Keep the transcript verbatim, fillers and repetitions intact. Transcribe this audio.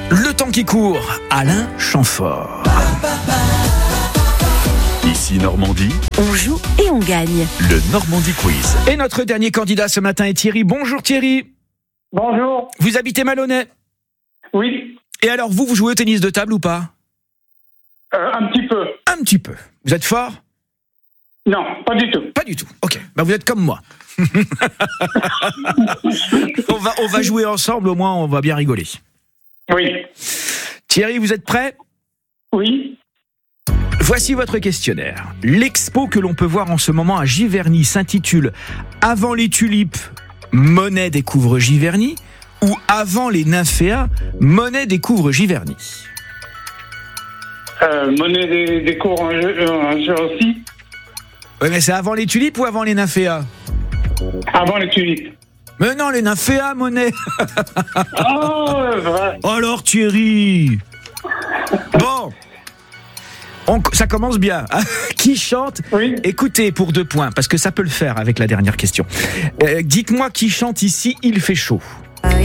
Le temps qui court, Alain Chamfort. Ici Normandie, On joue et on gagne. le Normandie Quiz. Et notre dernier candidat ce matin est Thierry. Bonjour Thierry. Bonjour. Vous habitez Malonnet. Oui, Et alors vous, vous jouez au tennis de table ou pas? euh, un petit peu. Un petit peu. Vous êtes fort? Non, pas du tout. Pas du tout. Ok. Bah vous êtes comme moi. on va on va jouer ensemble. Au moins on va bien rigoler. Oui. Thierry, vous êtes prêt? Oui. Voici votre questionnaire. L'expo que l'on peut voir en ce moment à Giverny s'intitule « Avant les tulipes, Monet découvre Giverny » ou « Avant les nymphéas, Monet découvre Giverny ». Euh, monnaie des, des cours en jeu, en jeu aussi. Ouais, mais c'est avant les tulipes ou avant les nymphéas? Avant les tulipes. Mais non, les nymphéas, Monet. Oh, vrai. Alors Thierry. Bon. On- ça commence bien. Qui chante? Oui. Écoutez pour deux points, parce que ça peut le faire avec la dernière question. Euh, dites-moi qui chante ici « Il fait chaud ».